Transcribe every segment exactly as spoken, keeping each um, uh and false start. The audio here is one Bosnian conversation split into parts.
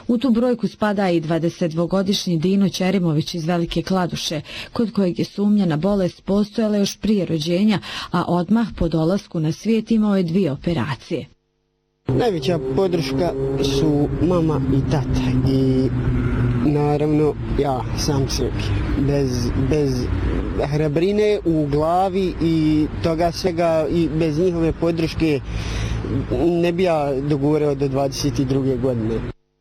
U tu brojku spada i dvadesetdvogodišnji Dino Ćerimović iz Velike Kladuše, kod kojeg je sumnja na bolest postojala još prije rođenja, a odmah po dolasku na svijet imao je dvije operacije. Najveća podrška su mama i tata i naravno ja sam sebi. Bez, bez hrabrine u glavi i toga svega i bez njihove podrške ne bi ja dogurao do dvadeset druge godine.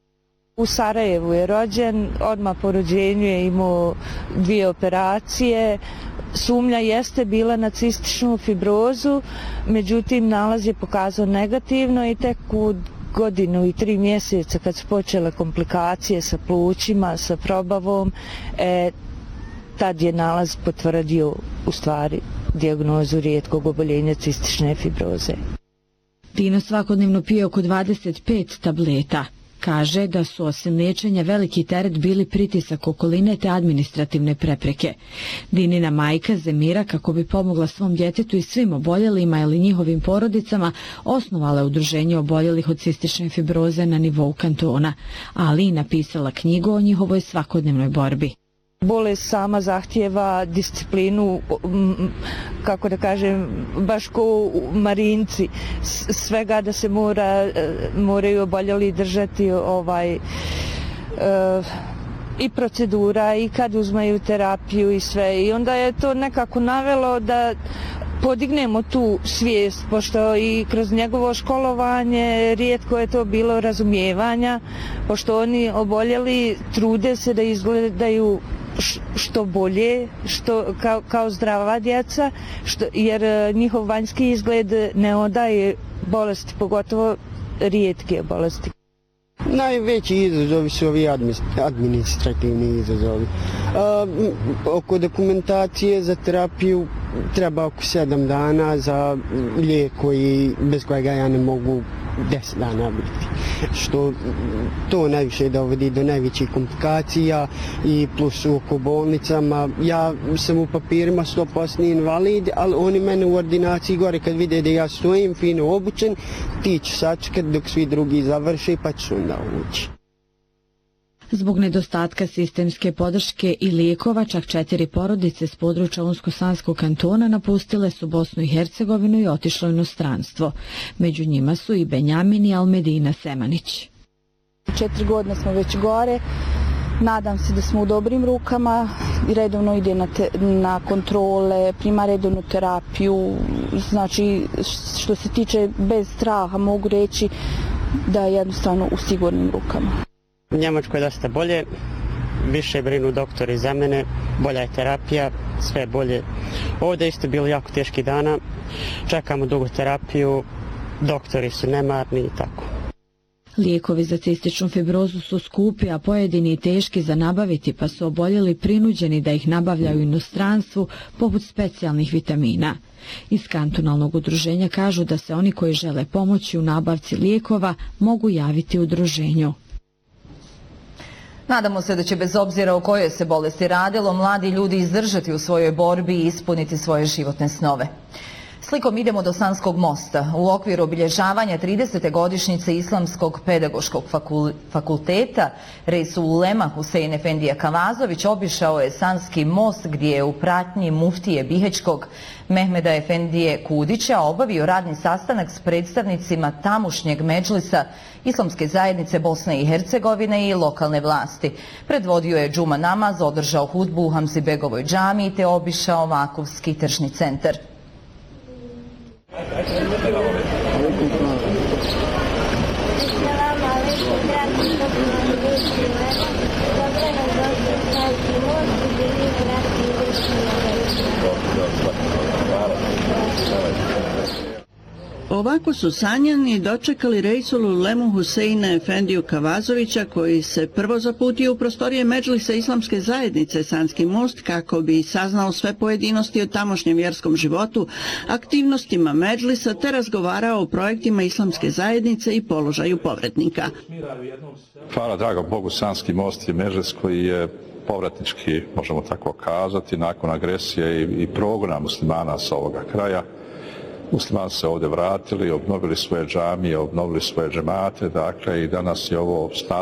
U Sarajevu je rođen, odmah po rođenju je imao dvije operacije. Sumnja jeste bila na cističnu fibrozu, međutim nalaz je pokazao negativno i tek u godinu i tri mjeseca kad su počele komplikacije sa plućima, sa probavom, e, tad je nalaz potvrdio u stvari dijagnozu rijetkog oboljenja cistične fibroze. Dino svakodnevno pije oko dvadeset pet tableta. Kaže da su osim liječenja veliki teret bili pritisak okoline te administrativne prepreke. Dinina majka Zemira, kako bi pomogla svom djetetu i svim oboljelima ili njihovim porodicama, osnovala je udruženje oboljelih od cistične fibroze na nivou kantona, ali i napisala knjigu o njihovoj svakodnevnoj borbi. Bolest sama zahtijeva disciplinu, kako da kažem, baš ko marinci, svega da se mora, moraju oboljeli držati ovaj, uh, i procedura i kad uzmaju terapiju i sve. I onda je to nekako navelo da podignemo tu svijest, pošto i kroz njegovo školovanje rijetko je to bilo razumijevanja, pošto oni oboljeli trude se da izgledaju što bolje, što, kao, kao zdrava djeca, što, jer njihov vanjski izgled ne odaje bolesti, pogotovo rijetke bolesti. Najveći izazovi su ovi administrativni izazovi. A, oko dokumentacije za terapiju treba oko sedam dana, za lijek koji, bez kojega ja ne mogu deset dana biti. Što to najviše dovodi do najvećih komplikacija i plus oko bolnicama. Ja sam u papirima sto posto invalid, ali oni mene u ordinaciji gore kad vide da ja stojim fino obučen, ti ću sačekati dok svi drugi završe pa ću onda ući. Zbog nedostatka sistemske podrške i lijekova, čak četiri porodice s područja Unsko-Sanskog kantona napustile su Bosnu i Hercegovinu i otišle u inostranstvo. Među njima su i Benjamin i Almedina Semanić. Četiri godine smo već gore. Nadam se da smo u dobrim rukama i redovno ide na, te, na kontrole, prima redovnu terapiju. Znači, što se tiče bez straha, mogu reći da je jednostavno u sigurnim rukama. U Njemačkoj je dosta bolje, više brinu doktori za mene, bolja je terapija, sve je bolje. Ovdje isto bilo jako teški dana, čekamo dugo terapiju, doktori su nemarni i tako. Lijekovi za cističnu fibrozu su skupi, a pojedini i teški za nabaviti, pa su oboljeli prinuđeni da ih nabavljaju u inostranstvu poput specijalnih vitamina. Iz kantonalnog udruženja kažu da se oni koji žele pomoći u nabavci lijekova mogu javiti udruženju. Nadamo se da će bez obzira o kojoj se bolesti radilo, mladi ljudi izdržati u svojoj borbi i ispuniti svoje životne snove. Slikom idemo do Sanskog mosta. U okviru obilježavanja tridesete godišnjice Islamskog pedagoškog fakulteta Reisul Ulema Husein Efendija Kavazović obišao je Sanski most gdje je u pratnji muftije Bihečkog Mehmeda Efendije Kudića obavio radni sastanak s predstavnicima tamušnjeg medžlisa Islamske zajednice Bosne i Hercegovine i lokalne vlasti. Predvodio je džuma namaz, održao hudbu u Hamzibegovoj džamiji te obišao Vakufski tržni centar. Ovako su sanjani dočekali Reisul Ulemu Huseina Efendiju Kavazovića, koji se prvo zaputio u prostorije medžlisa Islamske zajednice Sanski most kako bi saznao sve pojedinosti o tamošnjem vjerskom životu, aktivnostima medžlisa te razgovarao o projektima Islamske zajednice i položaju povratnika. Hvala dragom Bogu, Sanski most je medžlis koji je povratnički, možemo tako kazati, nakon agresije i, i progona muslimana sa ovoga kraja. Muslimani se ovdje vratili, obnovili svoje džamije, obnovili svoje džemate, dakle i danas je ovo